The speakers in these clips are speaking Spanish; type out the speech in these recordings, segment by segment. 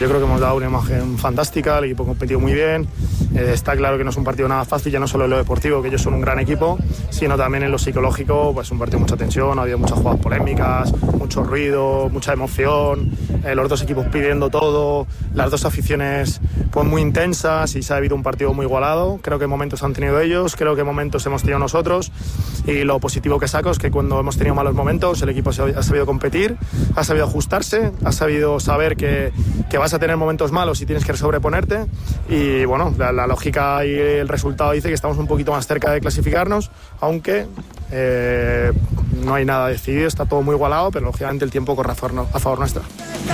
Yo creo que hemos dado una imagen fantástica, el equipo competió muy bien. Está claro que no es un partido nada fácil, ya no solo en lo deportivo, que ellos son un gran equipo, sino también en lo psicológico, pues un partido de mucha tensión, ha habido muchas jugadas polémicas, mucho ruido, mucha emoción, los dos equipos pidiendo todo, las dos aficiones pues muy intensas, y se ha habido un partido muy igualado. Creo que momentos han tenido ellos, creo que momentos hemos tenido nosotros, y lo positivo que saco es que cuando hemos tenido malos momentos el equipo ha sabido competir, ha sabido ajustarse, ha sabido saber que vas a tener momentos malos y tienes que sobreponerte, y bueno, la lógica y el resultado dice que estamos un poquito más cerca de clasificarnos, aunque no hay nada decidido, está todo muy igualado, pero lógicamente el tiempo corre a favor nuestra.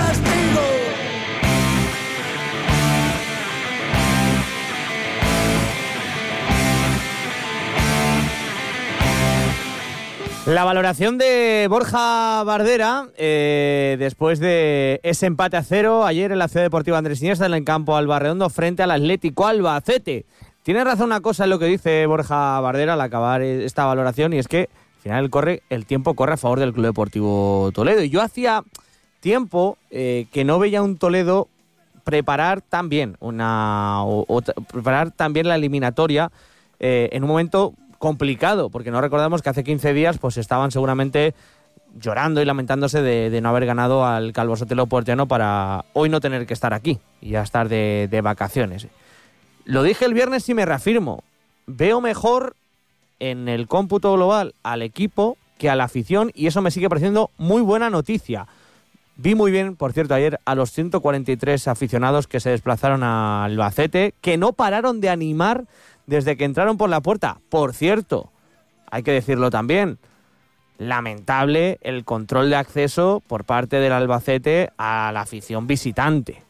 La valoración de Borja Bardera después de ese empate a 0 ayer en la Ciudad Deportiva Andrés Iniesta, en el campo Alba Redondo, frente al Atlético Albacete. Tiene razón una cosa en lo que dice Borja Bardera al acabar esta valoración, y es que al final el tiempo corre a favor del Club Deportivo Toledo. Y yo hacía tiempo que no veía un Toledo preparar tan bien preparar tan bien la eliminatoria en un momento complicado, porque no recordamos que hace 15 días pues estaban seguramente llorando y lamentándose de no haber ganado al Calvo Sotelo Puertollano para hoy no tener que estar aquí y ya estar de vacaciones. Lo dije el viernes y me reafirmo, veo mejor en el cómputo global al equipo que a la afición, y eso me sigue pareciendo muy buena noticia. Vi muy bien, por cierto, ayer a los 143 aficionados que se desplazaron a Albacete, que no pararon de animar desde que entraron por la puerta. Por cierto, hay que decirlo también, lamentable el control de acceso por parte del Albacete a la afición visitante.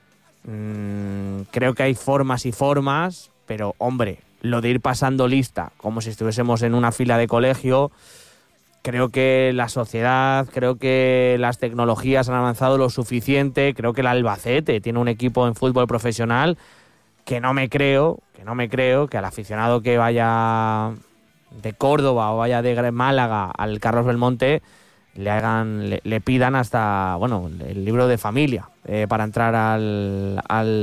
Creo que hay formas y formas, pero hombre, lo de ir pasando lista como si estuviésemos en una fila de colegio, creo que la sociedad, creo que las tecnologías han avanzado lo suficiente, creo que el Albacete tiene un equipo en fútbol profesional que no me creo que al aficionado que vaya de Córdoba o vaya de Málaga al Carlos Belmonte le pidan hasta, bueno, el libro de familia para entrar al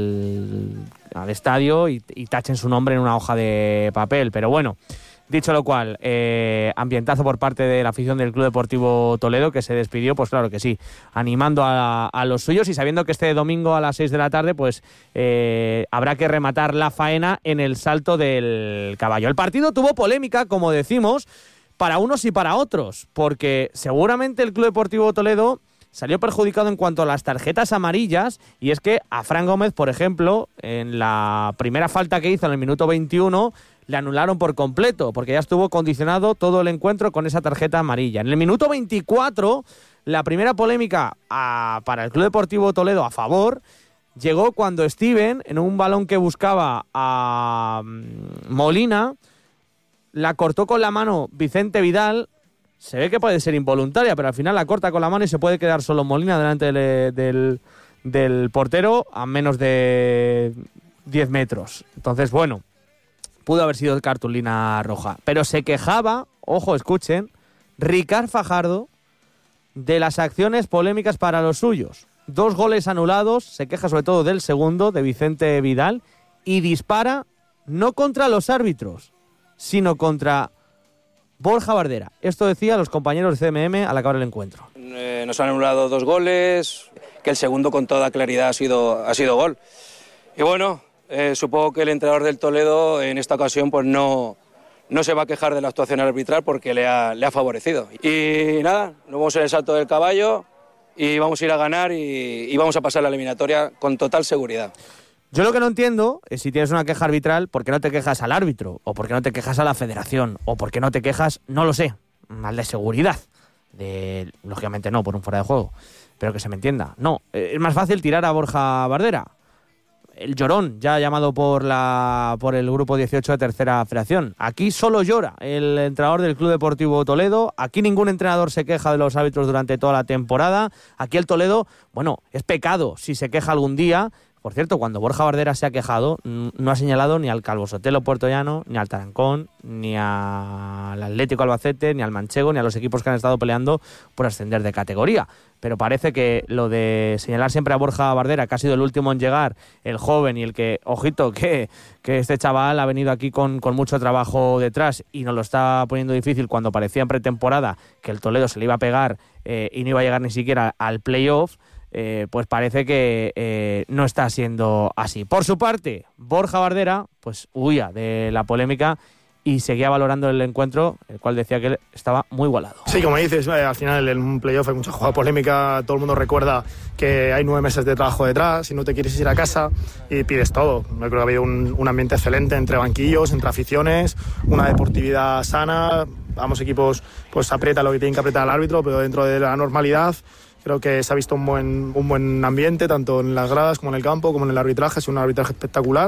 estadio y tachen su nombre en una hoja de papel. Pero bueno, dicho lo cual, ambientazo por parte de la afición del Club Deportivo Toledo, que se despidió, pues claro que sí, animando a los suyos, y sabiendo que este domingo a las 6 de la tarde pues habrá que rematar la faena en el Salto del Caballo. El partido tuvo polémica, como decimos, para unos y para otros, porque seguramente el Club Deportivo Toledo salió perjudicado en cuanto a las tarjetas amarillas, y es que a Fran Gómez, por ejemplo, en la primera falta que hizo en el minuto 21, le anularon por completo, porque ya estuvo condicionado todo el encuentro con esa tarjeta amarilla. En el minuto 24, la primera polémica para el Club Deportivo Toledo a favor llegó cuando Steven, en un balón que buscaba a Molina, la cortó con la mano Vicente Vidal. Se ve que puede ser involuntaria, pero al final la corta con la mano y se puede quedar solo Molina delante del portero a menos de 10 metros. Entonces, bueno, pudo haber sido cartulina roja. Pero se quejaba, ojo, escuchen, Ricard Fajardo de las acciones polémicas para los suyos. 2 goles anulados, se queja sobre todo del segundo, de Vicente Vidal, y dispara no contra los árbitros, sino contra Borja Bardera. Esto decía los compañeros de CMM al acabar el encuentro. Nos han anulado 2 goles, que el segundo con toda claridad ha sido gol. Y bueno, supongo que el entrenador del Toledo en esta ocasión pues no se va a quejar de la actuación arbitral porque le ha favorecido. Y nada, nos vamos en el Salto del Caballo y vamos a ir a ganar y vamos a pasar la eliminatoria con total seguridad. Yo lo que no entiendo es, si tienes una queja arbitral, ¿por qué no te quejas al árbitro? ¿O por qué no te quejas a la federación? ¿O por qué no te quejas, no lo sé, al de seguridad? Lógicamente no, por un fuera de juego, pero que se me entienda. No, es más fácil tirar a Borja Bardera. El llorón, ya llamado por el Grupo 18 de Tercera Federación. Aquí solo llora el entrenador del Club Deportivo Toledo. Aquí ningún entrenador se queja de los árbitros durante toda la temporada. Aquí el Toledo, bueno, es pecado si se queja algún día, Por cierto, cuando Borja Bardera se ha quejado, no ha señalado ni al Calvo Sotelo Puertollano, ni al Tarancón, ni al Atlético Albacete, ni al Manchego, ni a los equipos que han estado peleando por ascender de categoría. Pero parece que lo de señalar siempre a Borja Bardera, que ha sido el último en llegar, el joven y el que, ojito, que este chaval ha venido aquí con mucho trabajo detrás y nos lo está poniendo difícil cuando parecía en pretemporada que el Toledo se le iba a pegar y no iba a llegar ni siquiera al playoff, pues parece que no está siendo así. Por su parte, Borja Bardera pues huía de la polémica y seguía valorando el encuentro, el cual decía que él estaba muy igualado. Sí, como dices, al final en un playoff hay mucha jugada polémica, todo el mundo recuerda que hay 9 meses de trabajo detrás y no te quieres ir a casa y pides todo. Yo creo que ha habido un ambiente excelente entre banquillos, entre aficiones, una deportividad sana, ambos equipos pues aprietan lo que tienen que apretar al árbitro, pero dentro de la normalidad. Creo que se ha visto un buen ambiente, tanto en las gradas como en el campo, como en el arbitraje. Ha sido un arbitraje espectacular.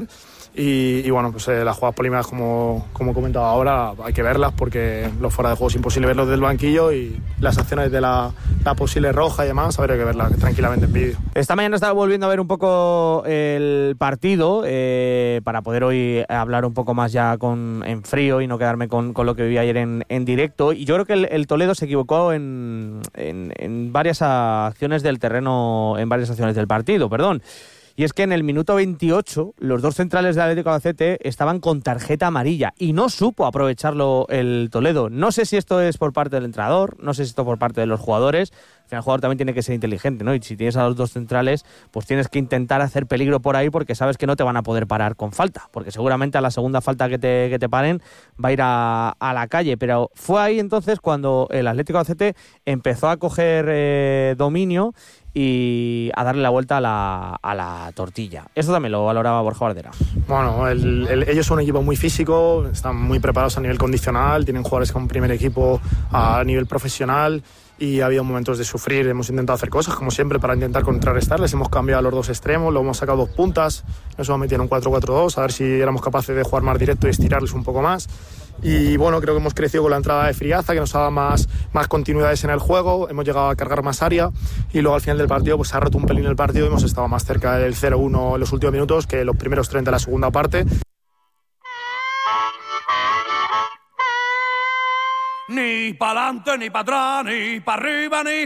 Y bueno, pues las jugadas polémicas, como he comentado ahora, hay que verlas porque los fuera de juego es imposible verlos del banquillo y las acciones de la posible roja y demás, habría que verlas tranquilamente en vídeo. Esta mañana estaba volviendo a ver un poco el partido para poder hoy hablar un poco más ya en frío y no quedarme con lo que viví ayer en directo. Y yo creo que el Toledo se equivocó en varias acciones del terreno, en varias acciones del partido, perdón. Y es que en el minuto 28 los dos centrales del Atlético Albacete estaban con tarjeta amarilla y no supo aprovecharlo el Toledo. No sé si esto es por parte del entrenador, no sé si esto es por parte de los jugadores. Al final el jugador también tiene que ser inteligente, ¿no? Y si tienes a los dos centrales, pues tienes que intentar hacer peligro por ahí porque sabes que no te van a poder parar con falta, porque seguramente a la segunda falta que te paren va a ir a la calle. Pero fue ahí entonces cuando el Atlético Albacete empezó a coger dominio y a darle la vuelta a la tortilla. Eso también lo valoraba Borja Bardera. Bueno, ellos son un equipo muy físico, están muy preparados a nivel condicional, tienen jugadores con primer equipo a nivel profesional y ha habido momentos de sufrir. Hemos intentado hacer cosas, como siempre, para intentar contrarrestarles. Hemos cambiado a los dos extremos, luego hemos sacado 2 puntas, nos hemos metido en un 4-4-2, a ver si éramos capaces de jugar más directo y estirarles un poco más. Y bueno, creo que hemos crecido con la entrada de Friaza, que nos ha dado más continuidades en el juego, hemos llegado a cargar más área y luego al final del partido pues se ha roto un pelín el partido y hemos estado más cerca del 0-1 en los últimos minutos que los primeros 30 de la segunda parte. Ni para adelante, ni para atrás, ni para arriba, ni